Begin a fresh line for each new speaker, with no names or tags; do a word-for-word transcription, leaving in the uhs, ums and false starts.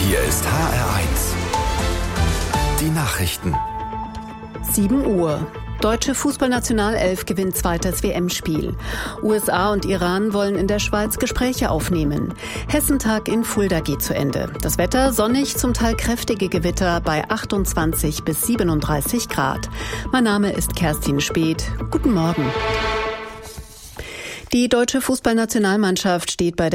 Hier ist H R eins. Die Nachrichten.
sieben Uhr. Deutsche Fußballnationalelf gewinnt zweites W M-Spiel. U S A und Iran wollen in der Schweiz Gespräche aufnehmen. Hessentag in Fulda geht zu Ende. Das Wetter sonnig, zum Teil kräftige Gewitter bei achtundzwanzig bis siebenunddreißig Grad. Mein Name ist Kerstin Speth. Guten Morgen. Die deutsche Fußballnationalmannschaft steht bei der